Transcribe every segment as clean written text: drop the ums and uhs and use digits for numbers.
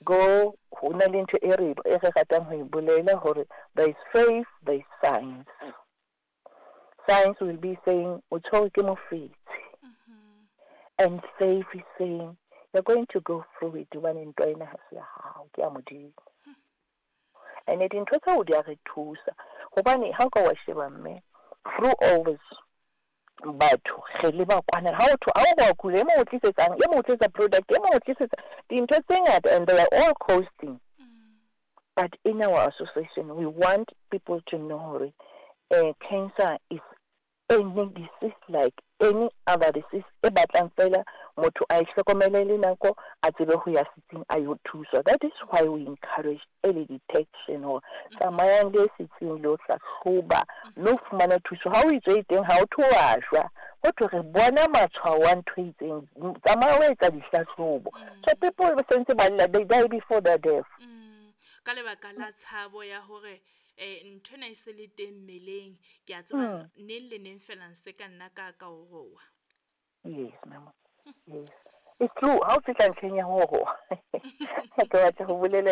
go ho na le ntho e re ratang ho ibolela hore there is faith, there is science. Science will be saying utho ke mofetsi, and faith is saying you're going to go through it when in ntwa ha se hao ke a modimo. And it ntho tsa o di a re thusa hobane ha ka wa sheba mme through all this batho ge le ba kwana ha o go kule mo tlisetsang e mo tlisa product e mo tlisetsa dintho tse ngata, and they are all costing. But in our association we want people to know cancer is any disease like any other disease e batlang fela motho a ihlokomele le nako a tsebe ho ya sitsing a yo thusa. That is why we encourage early detection or tsamayang le sitsing lo hlahloba no fumana thuso ha o itse teng ha o thuashwa go tlo re bona matshwao wa ntho itseng tsamaya o etsa dihlahlobo. So people sense ba they die before their death. Ka lebaka la tshabo ya hore ntho na se le teng meleng ke a tseba neng le neng fela se ka nna ka o roa. Yes mama, yes, it's true. How to can Kenya ho ke batla ho bolela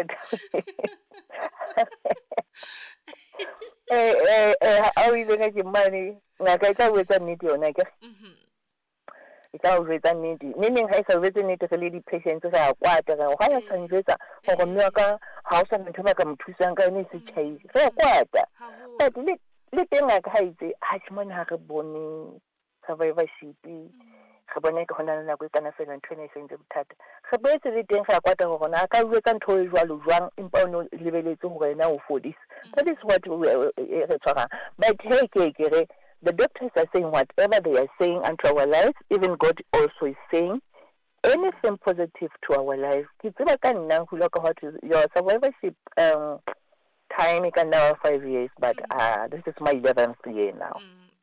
a ile ga ke mane ngaka tsa wetsa nnete yona ke ka o wetsa nnete neng ha isa wetsa nnete re le di patients ga kwata ga ya tsanjwetsa go mme ka ha o sa ntho ba ka mthusang ka ne se tshai ga kwata. But le teng ga itse ha tshimane ha re bone survivorship ga bone ke hona na go kana fela ntho ne sentse bothata ga betse le teng ga kwata go gona ka wetsa ntho e jwalo jwang empa o no lebeletse go rena o fodisa. That is what we are. But hey, the doctors are saying whatever they are saying unto our lives, even God also is saying anything positive to our life. Your survivorship time can now 5 years, but this is my 11th year now.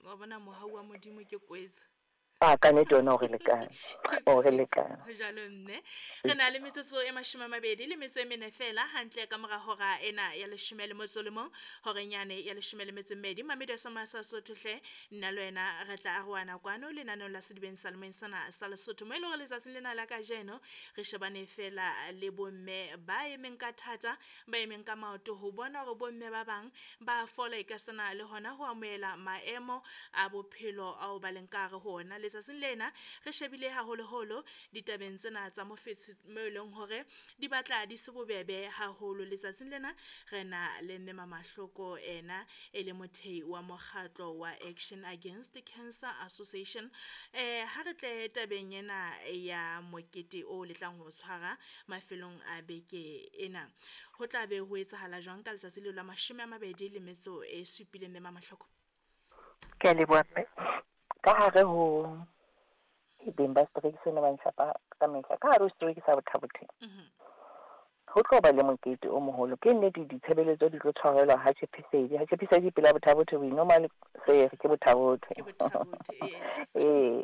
Ka ne tona re lekane o re lekane ho jalo mme re na le metsotso e 20 le metso e mene fela hantle ka mora hora ena ya 10 le motso le mo hore nyane ya 10 le metso mmedi mamedi sa Sesotho hle nna le wena re tla arwana kwano le nanong la sedibeng salmeng sana sa Lesotho mo ile go letsatsing lena la ka jeno re shebane fela le bomme ba emeng ka thata ba emeng ka maoto ho bona gore bomme ba bang ba fola ka sana le hona ho amoela maemo a bophelo ao ba leng ka re hona letsatsing lena re shebile haholo ditabeng tsena tsa mofetsi mo eleng hore di batla di se bobebe haholo. Letsatsing lena re na le mme Mahloko ena e le mothei wa mokgatlo wa Action Against Cancer Association. Ha re tle tabeng ena ya mokete o letlang ho tshwara mafelong a beke ena ho tla be ho etsahala jwang ka letsatsi le la 20 le metso e supile mme Mahloko? Ke le bua ka hare ho ibemba street se ne ba ntshapa ka mehla ka hare ho street sa bothabothe ho tlo ba le mokete o moholo ke nnete ditshebeletso di tlo tshwarelwa ha Tshepisedi pela bothabothe we normally say ke bothabothe yes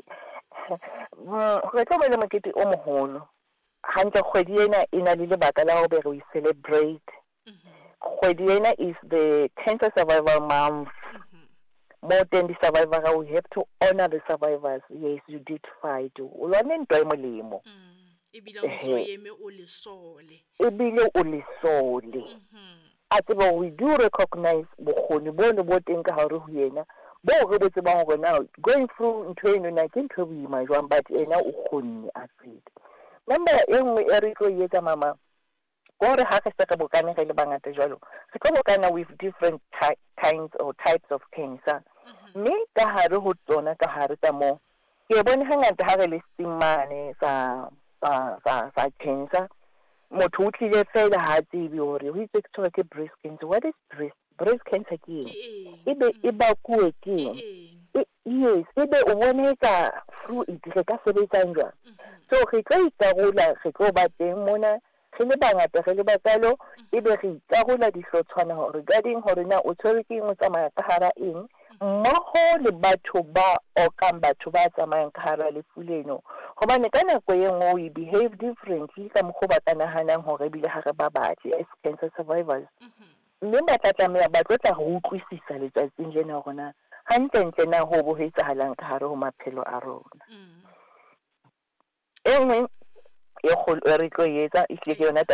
ho tlo ba le mokete o moholo hantle kgwedi ena ina le lebaka la ho be re celebrate kgwedi ena is the Cancer Survival Month. More than the survivor, we have to honor the survivors. Yes, you did fight. Ulwane ntwa molemo. Ebile o yeme o le sole. Atiba we do recognize bokgoni bono bo teng ka hare ho yena. Bo re botse ba hore now going through ntho eno na ke ntho boima jwang but ena o khonne a fete. Number engwe e re tlo yetsa mama gore ha ke se bokane re le bangata jwalo re tlo bokana with different kinds or types of cancer. Me ka hare ho tsona ka hare tsa mo ke bone hangata ha re le simane sa cancer motho o tlile fela ha tsebe hore ho itse ke breast cancer. What is breast cancer ke e ba kuwe ke yes ebe o boneka through it re ka sebetsang jwang so re tla itarola re tlo ba teng mona re le bangata re le bakalo ebe re itarola dihlotshwana regarding hore na o tshwere ke eng o tsamaya ka hara eng mmoho le batho ba okang batho ba tsamayang ka hara lefuleno gobane ka nako e nngwe we behave differently ka mokgwa ba tanahanang hore bile ha re ba batsi as cancer survivors mme ba tlameha ba tlotla go utlwisisa letsatsing lena rona hantle na ho bo etsahalang ka hare ho maphelo a rona engwe e go re tlo yetsa ihle ke yona